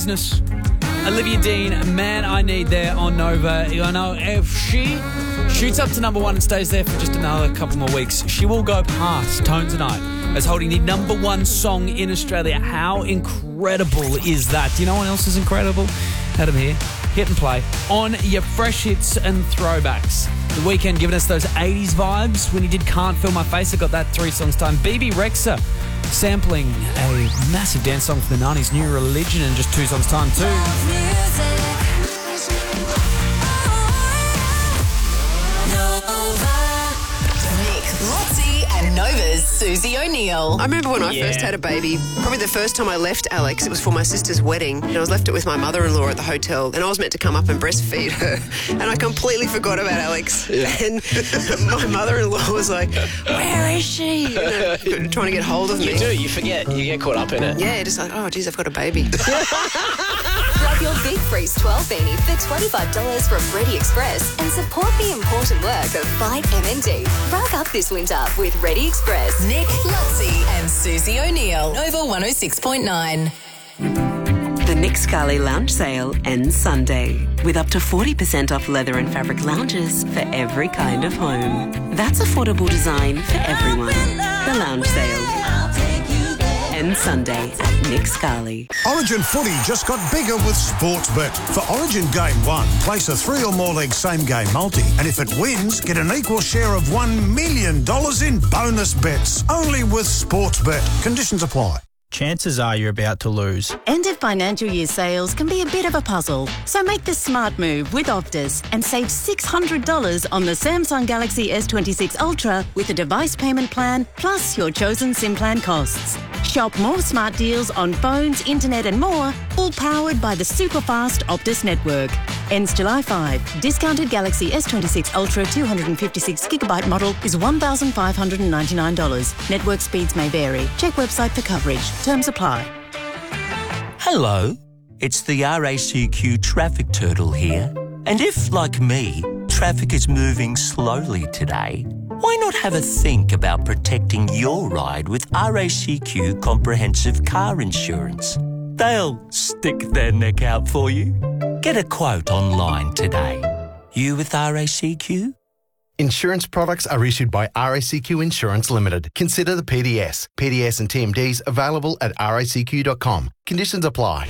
Business. Olivia Dean, Man I Need there on Nova. I know if she shoots up to number one and stays there for just another couple more weeks, she will go past Tone Tonight as holding the number one song in Australia. How incredible is that? Do you know what else is incredible? Adam here. Hit and play on your fresh hits and throwbacks. The Weeknd giving us those 80s vibes when he did Can't Feel My Face. I got that 3 songs time. BB Rexa sampling a massive dance song from the 90s, New Religion, in just 2 songs time too. Lotzie and Nova's Susie O'Neill. I remember when I first had a baby, probably the first time I left Alex, it was for my sister's wedding. And I was left it with my mother-in-law at the hotel, and I was meant to come up and breastfeed her. And I completely forgot about Alex. Yeah. And my mother-in-law was like, where is she? You know, trying to get hold of me. You do, you forget. You get caught up in it. Yeah, just like, oh, geez, I've got a baby. Grab your Big Freeze 12 beanie for $25 from Ready Express and support the important work of Fight MND. Rack up this winter with Ready Express. Nick, Lutzi and Susie O'Neill. Nova 106.9. The Nick Scali Lounge Sale ends Sunday with up to 40% off leather and fabric lounges for every kind of home. That's affordable design for everyone. The Lounge Sale ends Sunday at Nick Scali. Origin footy just got bigger with Sportsbet. For Origin Game 1, place a 3 or more leg same-game multi, and if it wins, get an equal share of $1 million in bonus bets. Only with Sportsbet. Conditions apply. Chances are you're about to lose. End of financial year sales can be a bit of a puzzle, so make the smart move with Optus and save $600 on the Samsung Galaxy S26 Ultra with a device payment plan plus your chosen SIM plan costs. Shop more smart deals on phones, internet and more, all powered by the super-fast Optus network. Ends July 5. Discounted Galaxy S26 Ultra 256GB model is $1,599. Network speeds may vary. Check website for coverage. Terms apply. Hello, it's the RACQ Traffic Turtle here. And if, like me, traffic is moving slowly today, why not have a think about protecting your ride with RACQ Comprehensive Car Insurance? They'll stick their neck out for you. Get a quote online today. You with RACQ? Insurance products are issued by RACQ Insurance Limited. Consider the PDS. PDS and TMDs available at racq.com. Conditions apply.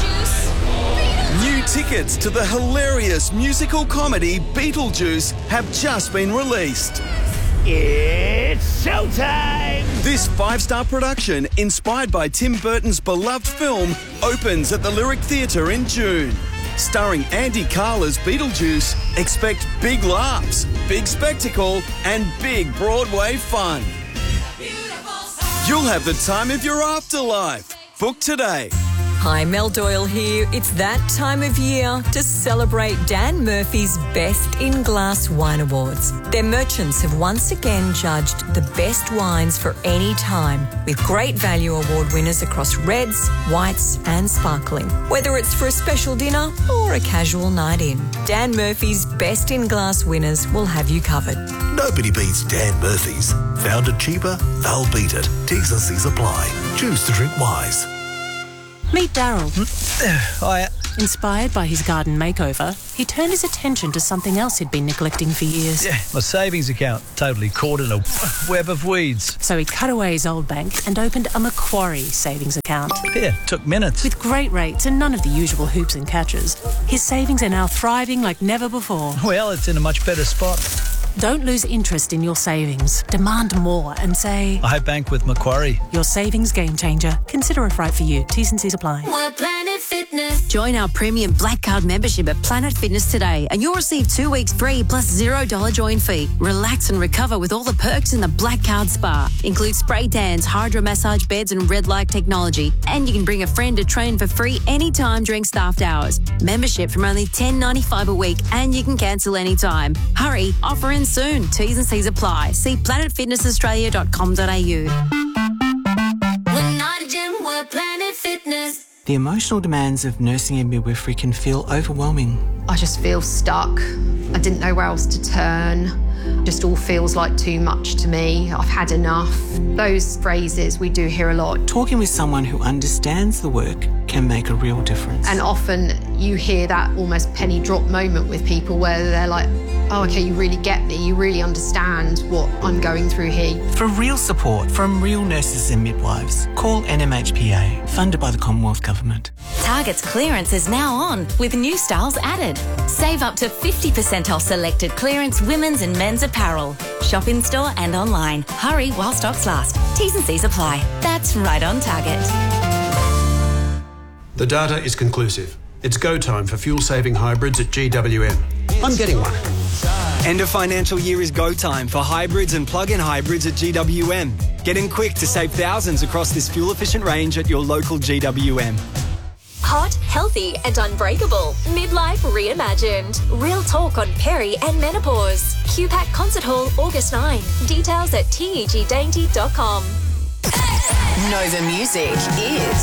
New tickets to the hilarious musical comedy Beetlejuice have just been released. It's showtime! This 5-star production, inspired by Tim Burton's beloved film, opens at the Lyric Theatre in June. Starring Andy Carla's Beetlejuice, expect big laughs, big spectacle, and big Broadway fun. You'll have the time of your afterlife. Book today. Hi, Mel Doyle here. It's that time of year to celebrate Dan Murphy's Best in Glass Wine Awards. Their merchants have once again judged the best wines for any time, with great value award winners across reds, whites and sparkling. Whether it's for a special dinner or a casual night in, Dan Murphy's Best in Glass winners will have you covered. Nobody beats Dan Murphy's. Found it cheaper, they'll beat it. T's and C's apply. Choose to drink wise. Meet Daryl. Hiya. Inspired by his garden makeover, he turned his attention to something else he'd been neglecting for years. Yeah, my savings account totally caught in a web of weeds. So he cut away his old bank and opened a Macquarie savings account. Yeah, took minutes. With great rates and none of the usual hoops and catches, his savings are now thriving like never before. Well, it's in a much better spot. Don't lose interest in your savings. Demand more and say, I bank with Macquarie. Your savings game changer. Consider if right for you. T's and C's apply. Planet Fitness. Join our premium Black Card membership at Planet Fitness today and you'll receive 2 weeks free plus $0 join fee. Relax and recover with all the perks in the Black Card Spa. Includes spray tans, hydro massage beds and red light technology. And you can bring a friend to train for free anytime during staffed hours. Membership from only $10.95 a week and you can cancel anytime. Hurry, offer ends soon. T's and C's apply. See planetfitnessaustralia.com.au. We're not a gym, we're Planet Fitness. The emotional demands of nursing and midwifery can feel overwhelming. I just feel stuck. I didn't know where else to turn. Just all feels like too much to me. I've had enough. Those phrases we do hear a lot. Talking with someone who understands the work can make a real difference. And often you hear that almost penny drop moment with people where they're like, oh, okay, you really get me, you really understand what I'm going through here. For real support from real nurses and midwives, call NMHPA, funded by the Commonwealth Government. Target's clearance is now on, with new styles added. Save up to 50% off selected clearance women's and men's apparel. Shop in store and online. Hurry while stocks last. T's and C's apply. That's right on Target. The data is conclusive. It's go time for fuel-saving hybrids at GWM. I'm getting one. End of financial year is go time for hybrids and plug-in hybrids at GWM. Get in quick to save thousands across this fuel-efficient range at your local GWM. Hot, healthy and unbreakable. Midlife reimagined. Real talk on peri and menopause. QPAC Concert Hall, August 9. Details at tegdainty.com. Nova Music is